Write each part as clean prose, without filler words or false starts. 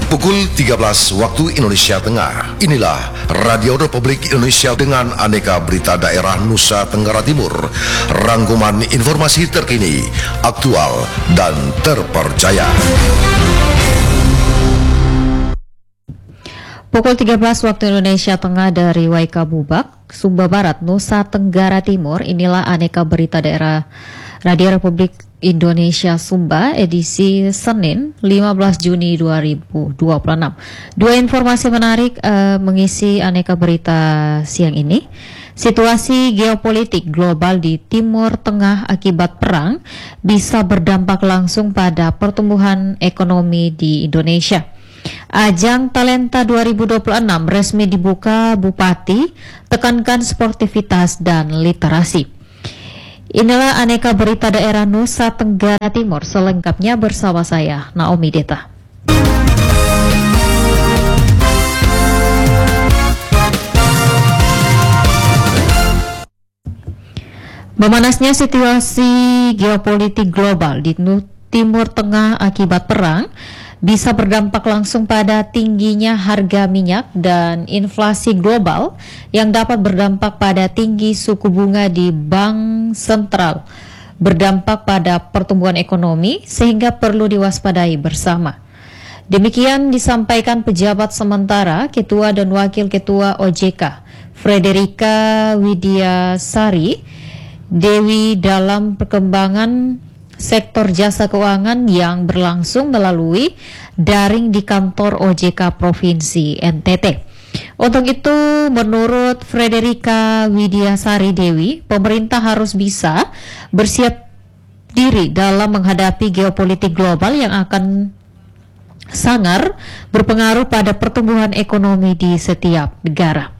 Pukul 13 waktu Indonesia Tengah. Inilah Radio Republik Indonesia dengan aneka berita daerah Nusa Tenggara Timur. Rangkuman informasi terkini, aktual, dan terpercaya. Pukul 13 waktu Indonesia Tengah dari Waikabubak, Sumba Barat, Nusa Tenggara Timur. Inilah aneka berita daerah Radio Republik Indonesia Sumba edisi Senin 15 Juni 2026. Dua informasi menarik mengisi aneka berita siang ini. Situasi geopolitik global di Timur Tengah akibat perang bisa berdampak langsung pada pertumbuhan ekonomi di Indonesia. Ajang Talenta 2026 resmi dibuka, Bupati tekankan sportivitas dan literasi. Inilah aneka berita daerah Nusa Tenggara Timur, selengkapnya bersama saya, Naomi Deta. Memanasnya situasi geopolitik global di Timur Tengah akibat perang bisa berdampak langsung pada tingginya harga minyak dan inflasi global yang dapat berdampak pada tinggi suku bunga di bank sentral, berdampak pada pertumbuhan ekonomi sehingga perlu diwaspadai bersama. Demikian disampaikan pejabat sementara Ketua dan Wakil Ketua OJK Frederika Widiasari Dewi dalam perkembangan sektor jasa keuangan yang berlangsung melalui daring di kantor OJK Provinsi NTT. Untuk itu, menurut Frederika Widiasari Dewi, pemerintah harus bisa bersiap diri dalam menghadapi geopolitik global yang akan sangat berpengaruh pada pertumbuhan ekonomi di setiap negara.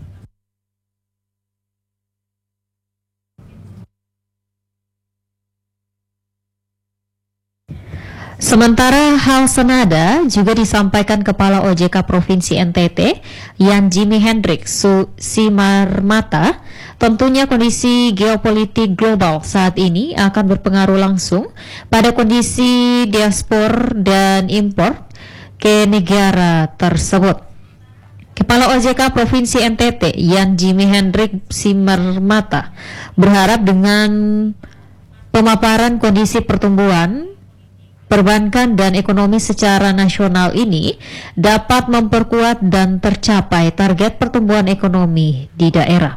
Sementara hal senada juga disampaikan Kepala OJK Provinsi NTT, Yan Jimmy Hendrik Simarmata. Tentunya kondisi geopolitik global saat ini akan berpengaruh langsung pada kondisi diaspor dan impor ke negara tersebut. Kepala OJK Provinsi NTT, Yan Jimmy Hendrik Simarmata, berharap dengan pemaparan kondisi pertumbuhan perbankan dan ekonomi secara nasional ini dapat memperkuat dan tercapai target pertumbuhan ekonomi di daerah.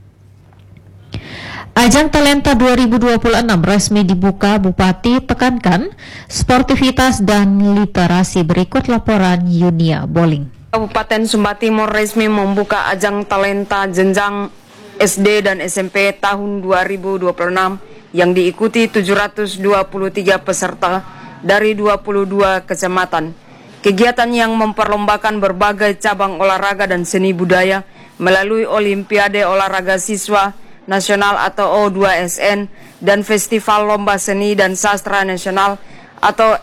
Ajang Talenta 2026 resmi dibuka, Bupati tekankan sportivitas dan literasi. Berikut laporan Yunia Boling. Kabupaten Sumba Timur resmi membuka ajang Talenta jenjang SD dan SMP tahun 2026 yang diikuti 723 peserta dari 22 kecamatan. Kegiatan yang memperlombakan berbagai cabang olahraga dan seni budaya melalui Olimpiade Olahraga Siswa Nasional atau O2SN dan Festival Lomba Seni dan Sastra Nasional atau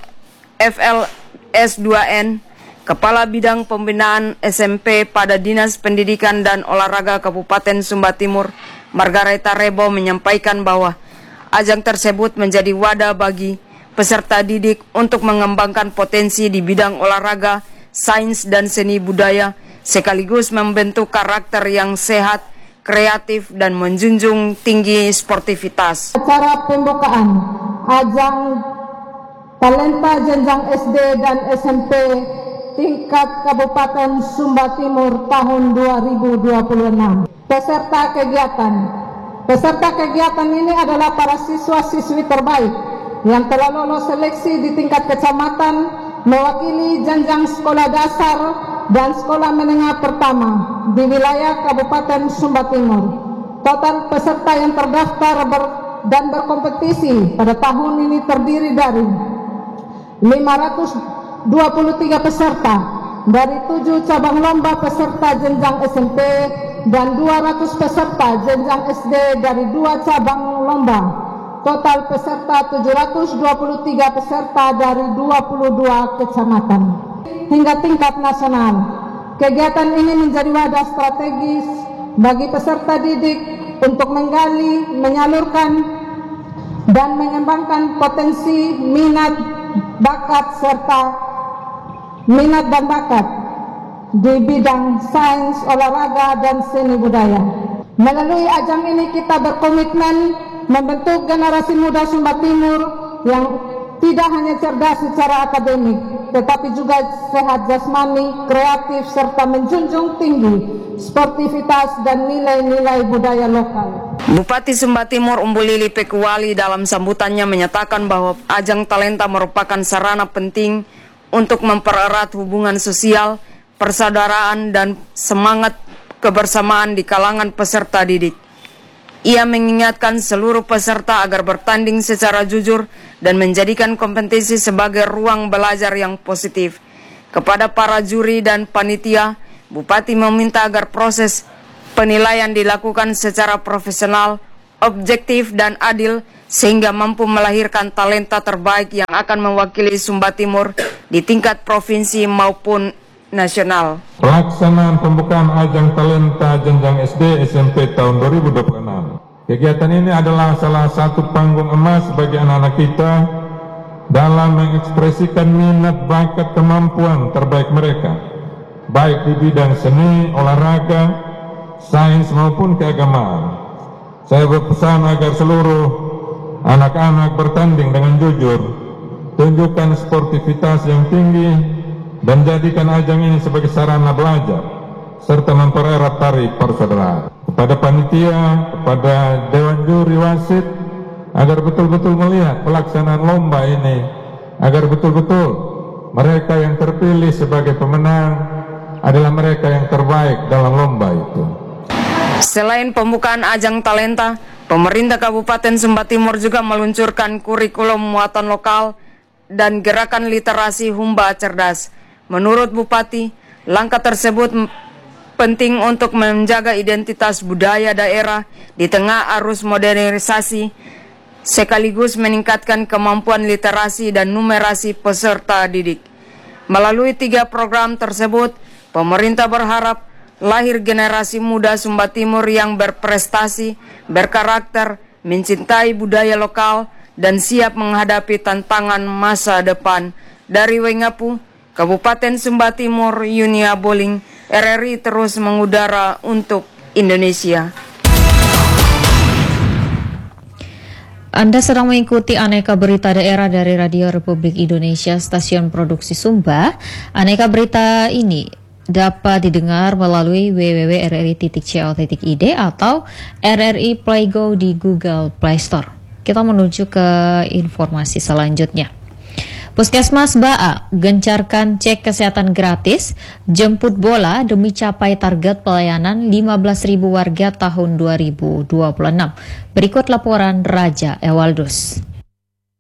FLS2N. Kepala Bidang Pembinaan SMP pada Dinas Pendidikan dan Olahraga Kabupaten Sumba Timur, Margareta Rebo, menyampaikan bahwa ajang tersebut menjadi wadah bagi peserta didik untuk mengembangkan potensi di bidang olahraga, sains, dan seni budaya, sekaligus membentuk karakter yang sehat, kreatif, dan menjunjung tinggi sportivitas. Acara pembukaan ajang Talenta jenjang SD dan SMP tingkat Kabupaten Sumba Timur tahun 2026. Peserta kegiatan ini adalah para siswa-siswi terbaik yang telah lolos seleksi di tingkat kecamatan mewakili jenjang sekolah dasar dan sekolah menengah pertama di wilayah Kabupaten Sumba Timur. Total peserta yang terdaftar dan berkompetisi pada tahun ini terdiri dari 523 peserta dari 7 cabang lomba peserta jenjang SMP dan 200 peserta jenjang SD dari 2 cabang lomba. Total peserta 723 peserta dari 22 kecamatan. Hingga tingkat nasional, kegiatan ini menjadi wadah strategis bagi peserta didik untuk menggali, menyalurkan, dan mengembangkan potensi, minat, bakat, serta minat dan bakat di bidang sains, olahraga, dan seni budaya. Melalui ajang ini kita berkomitmen membentuk generasi muda Sumba Timur yang tidak hanya cerdas secara akademik, tetapi juga sehat jasmani, kreatif, serta menjunjung tinggi sportivitas dan nilai-nilai budaya lokal. Bupati Sumba Timur Umbu Lili Pekuwali dalam sambutannya menyatakan bahwa ajang talenta merupakan sarana penting untuk mempererat hubungan sosial, persaudaraan, dan semangat kebersamaan di kalangan peserta didik. Ia mengingatkan seluruh peserta agar bertanding secara jujur dan menjadikan kompetisi sebagai ruang belajar yang positif. Kepada para juri dan panitia, Bupati meminta agar proses penilaian dilakukan secara profesional, objektif, dan adil sehingga mampu melahirkan talenta terbaik yang akan mewakili Sumba Timur di tingkat provinsi maupun nasional. Pelaksanaan pembukaan ajang talenta jenjang SD SMP tahun 2026. Kegiatan ini adalah salah satu panggung emas bagi anak-anak kita dalam mengekspresikan minat, bakat, kemampuan terbaik mereka, baik di bidang seni, olahraga, sains maupun keagamaan. Saya berpesan agar seluruh anak-anak bertanding dengan jujur, tunjukkan sportivitas yang tinggi, dan jadikan ajang ini sebagai sarana belajar, serta mempererat tali persaudaraan. Kepada panitia, kepada Dewan Juri Wasit, agar betul-betul melihat pelaksanaan lomba ini, agar betul-betul mereka yang terpilih sebagai pemenang adalah mereka yang terbaik dalam lomba itu. Selain pembukaan ajang talenta, pemerintah Kabupaten Sumba Timur juga meluncurkan kurikulum muatan lokal dan gerakan literasi Humba Cerdas. Menurut Bupati, langkah tersebut penting untuk menjaga identitas budaya daerah di tengah arus modernisasi, sekaligus meningkatkan kemampuan literasi dan numerasi peserta didik. Melalui 3 program tersebut, pemerintah berharap lahir generasi muda Sumba Timur yang berprestasi, berkarakter, mencintai budaya lokal, dan siap menghadapi tantangan masa depan. Dari Wengapu, Kabupaten Sumba Timur, Yunia Boling, RRI terus mengudara untuk Indonesia. Anda sedang mengikuti Aneka Berita Daerah dari Radio Republik Indonesia, stasiun produksi Sumba. Aneka berita ini dapat didengar melalui www.rri.co.id atau RRI Play Go di Google Play Store. Kita menuju ke informasi selanjutnya. Puskesmas Baa gencarkan cek kesehatan gratis, jemput bola demi capai target pelayanan 15.000 warga tahun 2026. Berikut laporan Raja Ewaldus.